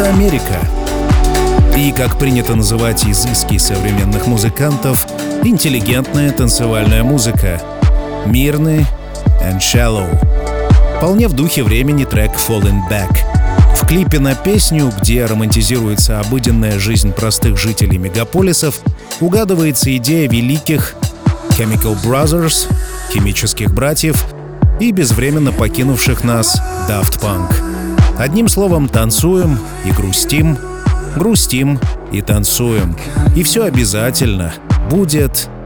Это Америка. И, как принято называть изыски современных музыкантов, интеллигентная танцевальная музыка. Мирный and Shallow. Вполне в духе времени трек Falling Back. В клипе на песню, где романтизируется обыденная жизнь простых жителей мегаполисов, угадывается идея великих Chemical Brothers, химических братьев, и безвременно покинувших нас Daft Punk. Одним словом, танцуем и грустим, грустим и танцуем. И все обязательно будет